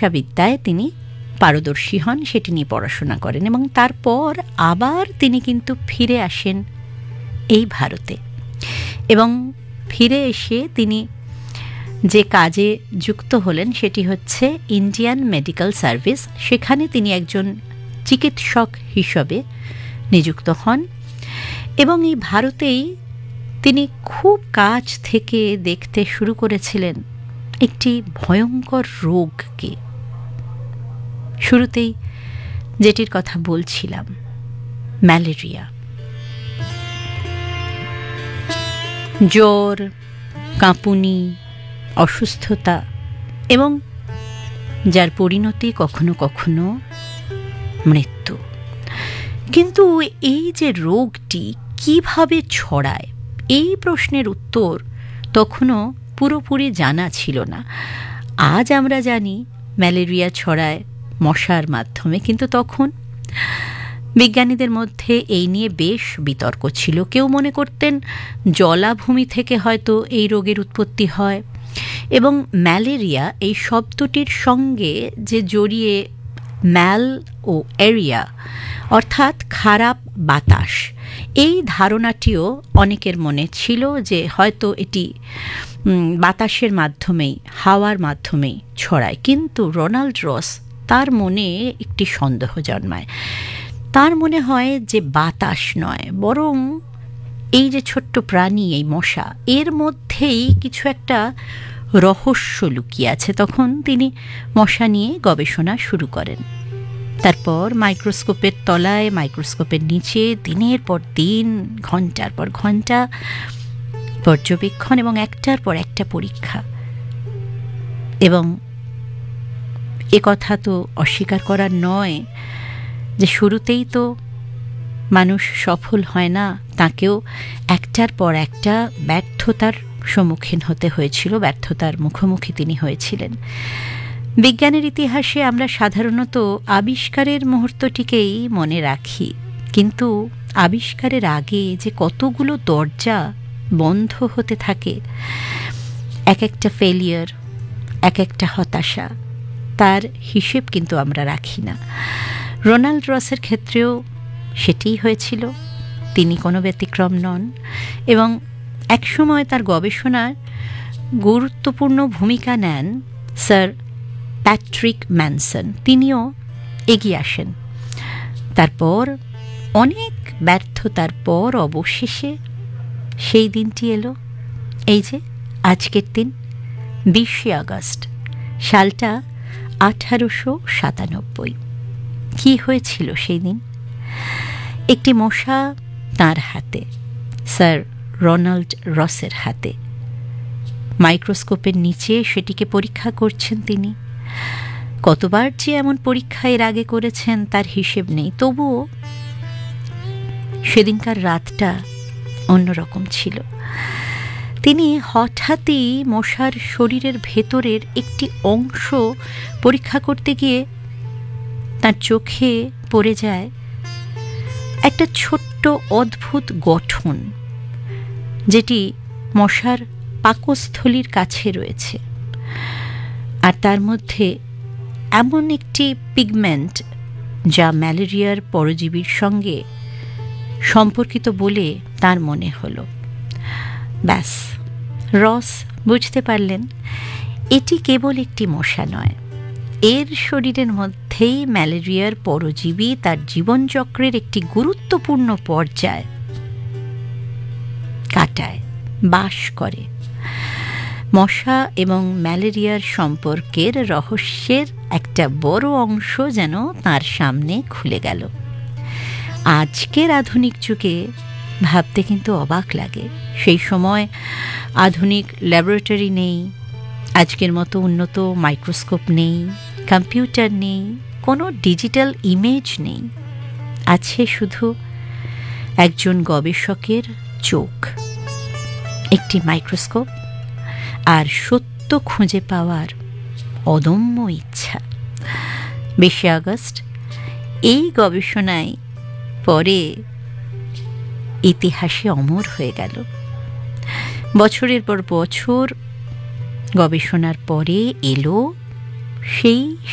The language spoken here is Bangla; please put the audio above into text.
চিকিৎসাবিদ্যায় তিনি পারদর্শী হন, সেটি নিয়ে পড়াশোনা করেন এবং তারপর আবার তিনি কিন্তু ফিরে আসেন এই ভারতে এবং ফিরে এসে তিনি যে কাজে যুক্ত হলেন সেটি হচ্ছে ইন্ডিয়ান মেডিকেল সার্ভিস। সেখানে তিনি একজন চিকিৎসক হিসেবে নিযুক্ত হন এবং এই ভারতেই তিনি খুব কাছ থেকে দেখতে শুরু করেছিলেন একটি ভয়ঙ্কর রোগকে। শুরুতেই যেটির কথা বলছিলাম, ম্যালেরিয়া। জ্বর, কাঁপুনি, অসুস্থতা এবং যার পরিণতি কখনো কখনো মৃত্যু। কিন্তু এই যে রোগটি কিভাবে ছড়ায়, এই প্রশ্নের উত্তর তখনও পুরোপুরি জানা ছিল না। আজ আমরা জানি ম্যালেরিয়া ছড়ায় মশার মাধ্যমে, কিন্তু তখন বিজ্ঞানীদের মধ্যে এই নিয়ে বেশ বিতর্ক ছিল। কেউ মনে করতেন জলাভূমি থেকে হয়তো এই রোগের উৎপত্তি হয় এবং ম্যালেরিয়া এই শব্দটির সঙ্গে যে জড়িয়ে ম্যাল ও এরিয়া অর্থাৎ খারাপ বাতাস, এই ধারণাটিও অনেকের মনে ছিল যে হয়তো এটি বাতাসের মাধ্যমেই, হাওয়ার মাধ্যমেই ছড়ায়। কিন্তু রোনাল্ড রস, তার মনে একটি সন্দেহ জন্মায়। তার মনে হয় যে বাতাস নয়, বরং এই যে ছোট্ট প্রাণী, এই মশা, এর মধ্যেই কিছু একটা রহস্য লুকিয়ে আছে। তখন তিনি মশা নিয়ে গবেষণা শুরু করেন। তারপর মাইক্রোস্কোপের তলায়, মাইক্রোস্কোপের নিচে দিনের পর দিন, ঘন্টার পর ঘন্টা পর্যবেক্ষণ এবং একটার পর একটা পরীক্ষা। এবং কথা তো অস্বীকার করার নয় যে শুরুতেই তো মানুষ সফল হয় না, তাকেও একটার পর একটা ব্যর্থতার সম্মুখীন হতে হয়েছিল, ব্যর্থতার মুখোমুখি তিনি হয়েছিলেন। বিজ্ঞানের ইতিহাসে আমরা সাধারণত আবিষ্কারের মুহূর্তটিকেই মনে রাখি, কিন্তু আবিষ্কারের আগে যে কতগুলো দরজা বন্ধ হতে থাকে, এক একটা ফেলিয়ার, এক একটা হতাশা, তার হিসেব কিন্তু আমরা রাখি না। রোনাল্ড রসের ক্ষেত্রেও সেটিই হয়েছিল। তিনি কোনো ব্যতিক্রম নন এবং একসময় তার গবেষণার গুরুত্বপূর্ণ ভূমিকা নেন স্যার প্যাট্রিক ম্যানসন। তিনিও এগিয়ে আসেন। তারপর অনেক ব্যর্থতার পর অবশেষে সেই দিনটি এলো, এই যে আজকের দিন, 20শে আগস্ট, সালটা 1897। কি হয়েছিল সেই দিন? একটি মশা তার হাতে, স্যার রোনাল্ড রসের হাতে। মাইক্রোস্কোপের নিচে সেটিকে পরীক্ষা করছেন তিনি। কতবার যে এমন পরীক্ষা এর আগে করেছেন তার হিসেব নেই, তবুও সেদিনকার রাতটা অন্যরকম ছিল। তিনি হঠাৎই মশার শরীরের ভেতরের একটি অংশ পরীক্ষা করতে গিয়ে তার চোখে পড়ে যায় একটা ছোট্ট অদ্ভুত গঠন, যেটি মশার পাকস্থলীর কাছে রয়েছে। আর তার মধ্যে এমন একটি পিগমেন্ট যা ম্যালেরিয়ার পরজীবীর সঙ্গে সম্পর্কিত বলে তার মনে হলো। ব্যাস, রস বুঝতে পারলেন এটি কেবল একটি মশা নয়, এর শরীরের মধ্যেই ম্যালেরিয়ার পরজীবী তার জীবনচক্রের একটি গুরুত্বপূর্ণ পর্যায় কাটায়, বাস করে। মশা এবং ম্যালেরিয়ার সম্পর্কের রহস্যের একটা বড় অংশ যেন তার সামনে খুলে গেল। আজকের আধুনিক যুগে ভাবতে কিন্তু অবাক লাগে। সেই সময় আধুনিক ল্যাবরেটরি নেই, আজকের মতো উন্নত মাইক্রোস্কোপ নেই, কম্পিউটার নেই, কোনো ডিজিটাল ইমেজ নেই। আছে শুধু একজন গবেষকের চোখ, একটি মাইক্রোস্কোপ আর সত্য খুঁজে পাওয়ার অদম্য ইচ্ছা। 20শে আগস্ট এই গবেষণায় পরে ইতিহাসে অমর হয়ে গেল। বছরের পর বছর গবেষণার পরে এলো সেই